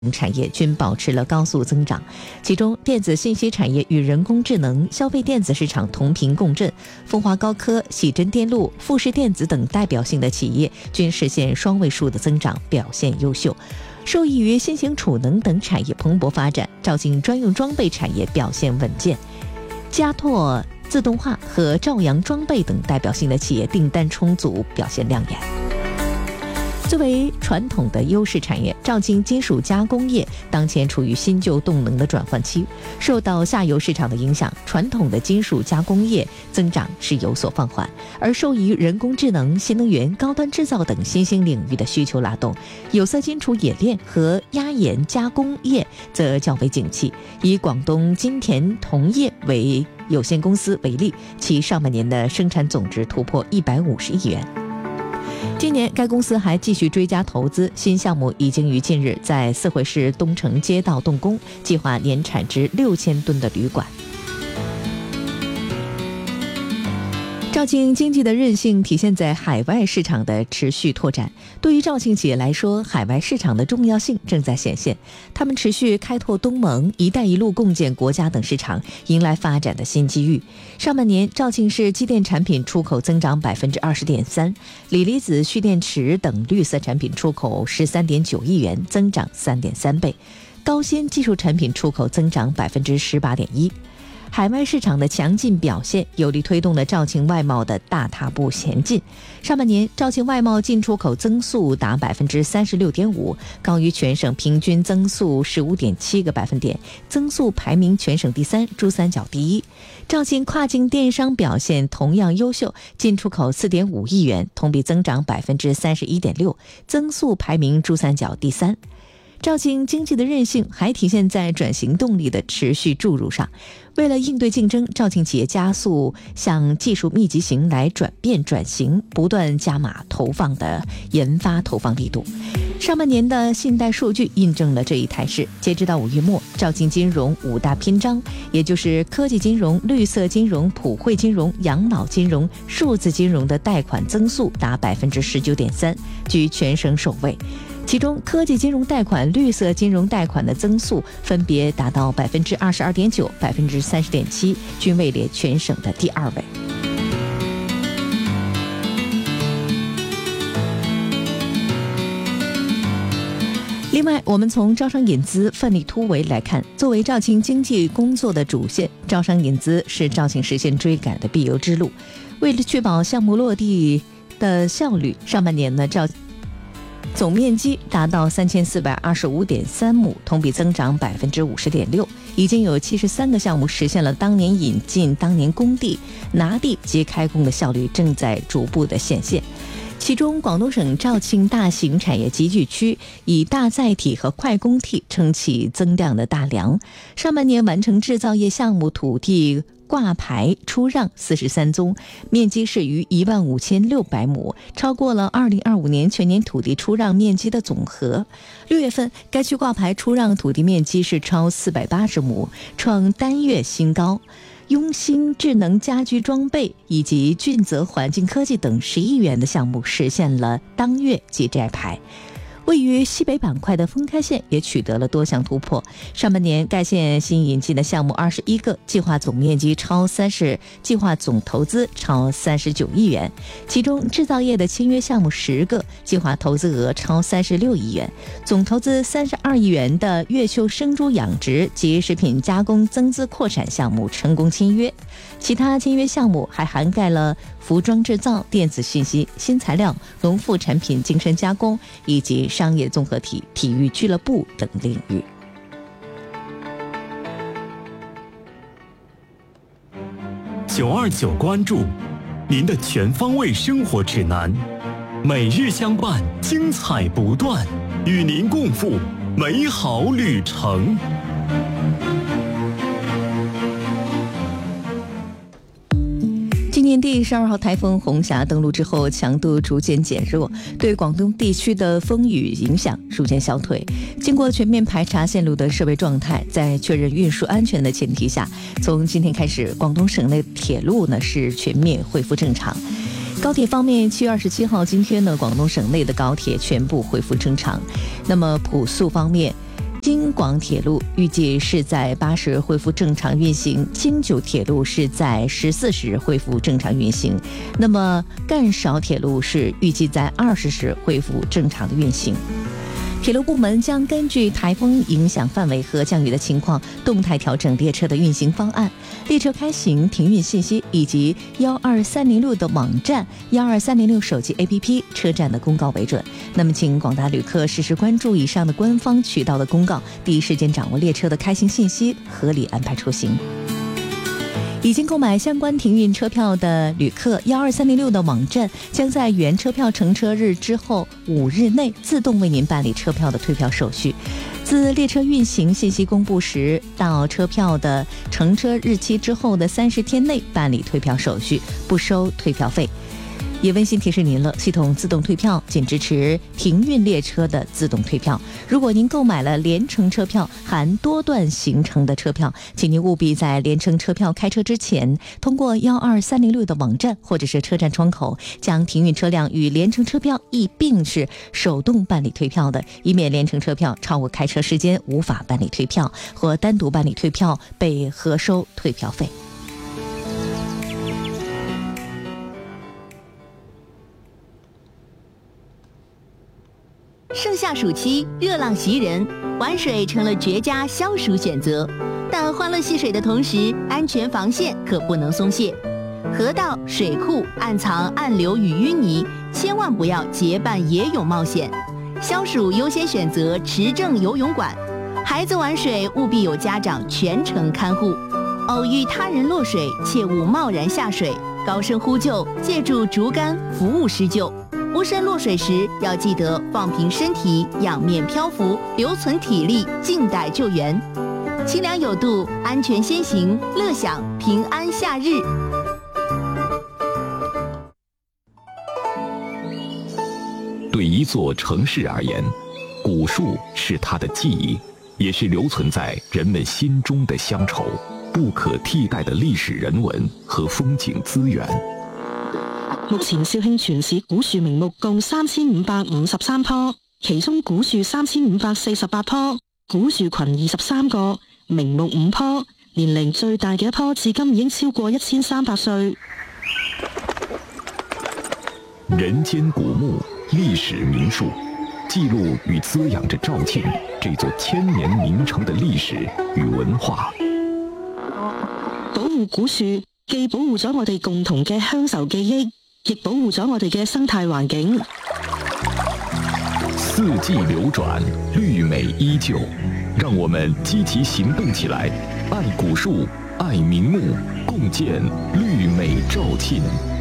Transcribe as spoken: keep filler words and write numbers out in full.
产业均保持了高速增长，其中电子信息产业与人工智能、消费电子市场同频共振，风华高科、喜真电路、富士电子等代表性的企业均实现双位数的增长，表现优秀。受益于新型储能等产业蓬勃发展，兆进专用装备产业表现稳健，嘉拓自动化和兆阳装备等代表性的企业订单充足，表现亮眼。作为传统的优势产业，兆进金属加工业当前处于新旧动能的转换期，受到下游市场的影响，传统的金属加工业增长是有所放缓，而受益于人工智能、新能源、高端制造等新兴领域的需求拉动，有色金属冶炼和压延加工业则较为景气。以广东金田铜业为有限公司为例，其上半年的生产总值突破一百五十亿元。今年该公司还继续追加投资，新项目已经于近日在四惠市东城街道动工，计划年产值六千吨的铝管。兆进经济的韧性体现在海外市场的持续拓展。对于兆进企业来说，海外市场的重要性正在显现。他们持续开拓东盟、一带一路共建国家等市场，迎来发展的新机遇。上半年，兆进市机电产品出口增长百分之二十点三，锂离子蓄电池等绿色产品出口十三点九亿元，增长三点三倍；高新技术产品出口增长百分之十八点一。海外市场的强劲表现有力推动了兆进外贸的大踏步前进。上半年，兆进外贸进出口增速达百分之三十六点五，高于全省平均增速十五点七个百分点，增速排名全省第三，珠三角第一。兆进跨境电商表现同样优秀，进出口四点五亿元，同比增长百分之三十一点六，增速排名珠三角第三。兆进经济的韧性还体现在转型动力的持续注入上。为了应对竞争，兆进企业加速向技术密集型来转变转型，不断加码投放的研发投放力度。上半年的信贷数据印证了这一态势。截止到五月末，兆进金融五大篇章，也就是科技金融、绿色金融、普惠金融、养老金融、数字金融的贷款增速达百分之十九点三，居全省首位。其中，科技金融贷款、绿色金融贷款的增速分别达到百分之二十二点九、百分之三十点七，均位列全省的第二位。另外，我们从招商引资奋力突围来看，作为兆进经济工作的主线，招商引资是兆进实现追赶的必由之路。为了确保项目落地的效率，上半年呢，兆总面积达到三千四百二十五点三亩，同比增长百分之五十点六，已经有七十三个项目实现了当年引进、当年供地、拿地及开工的效率正在逐步的显现。其中，广东省肇庆大型产业集聚区以大载体和快工体撑起增量的大梁，上半年完成制造业项目土地挂牌出让四十三宗，面积是逾一万五千六百亩，超过了二零二五年全年土地出让面积的总和。六月份，该区挂牌出让土地面积是超四百八十亩，创单月新高。雍兴智能家居装备以及俊泽环境科技等十亿元的项目实现了当月即摘牌。位于西北板块的丰开县也取得了多项突破。上半年，该县新引进的项目二十一个，计划总面积超三十，计划总投资超三十九亿元。其中，制造业的签约项目十个，计划投资额超三十六亿元，总投资三十二亿元的越秀生猪养殖及食品加工增资扩产项目成功签约。其他签约项目还涵盖了服装制造、电子信息、新材料、农副产品精深加工以及商业综合体、体育俱乐部等领域。 九二九关注您的全方位生活指南，每日相伴，精彩不断，与您共赴美好旅程。 今年第十二号台风红霞登陆之后，强度逐渐减弱，对广东地区的风雨影响逐渐消退。经过全面排查线路的设备状态，在确认运输安全的前提下，从今天开始，广东省内铁路呢是全面恢复正常。高铁方面，七月二十七号今天呢，广东省内的高铁全部恢复正常。那么普速方面， 京广铁路预计是在八时恢复正常运行，京九铁路是在十四时恢复正常运行。那么赣绍铁路是预计在二十时恢复正常的运行。铁路部门将根据台风影响范围和降雨的情况，动态调整列车的运行方案、列车开行、停运信息以及一二三零六的网站、一二三零六手机 A P P、车站的公告为准。那么，请广大旅客时时关注以上的官方渠道的公告，第一时间掌握列车的开行信息，合理安排出行。已经购买相关停运车票的旅客，一二三零六的网站将在原车票乘车日之后五日内自动为您办理车票的退票手续。自列车运行信息公布时到车票的乘车日期之后的三十天内办理退票手续，不收退票费。也温馨提示您了，系统自动退票仅支持停运列车的自动退票。如果您购买了联程车票含多段行程的车票，请您务必在联程车票开车之前，通过一二三零六的网站或者是车站窗口，将停运车辆与联程车票一并是手动办理退票的，以免联程车票超过开车时间无法办理退票，或单独办理退票被核收退票费。 盛夏暑期，热浪袭人，玩水成了绝佳消暑选择。但欢乐戏水的同时，安全防线可不能松懈。河道、水库暗藏暗流与淤泥，千万不要结伴野泳冒险。消暑优先选择持证游泳馆，孩子玩水务必有家长全程看护。偶遇他人落水，切勿贸然下水，高声呼救，借助竹竿服务施救。无声落水时，要记得放平身体，仰面漂浮，留存体力，静待救援。清凉有度，安全先行，乐享平安夏日。 对一座城市而言，古树是它的记忆，也是留存在人们心中的乡愁，不可替代的历史人文和風景資源。 目前肇慶全市古樹名木共三千五百五十三棵，其中古樹三千五百四十八棵，古樹群二十三個，名木五棵，年齡最大嘅一棵至今已經超過一千三百歲。 人間古木，歷史名樹，記錄與滋養着肇慶這座千年名城的歷史與文化。 保護古樹，既保護咗我哋共同嘅鄉愁記憶，亦保護咗我哋嘅生態環境。 四季流轉，綠美依舊，讓我們積極行動起來，愛古樹，愛名木，共建綠美肇慶。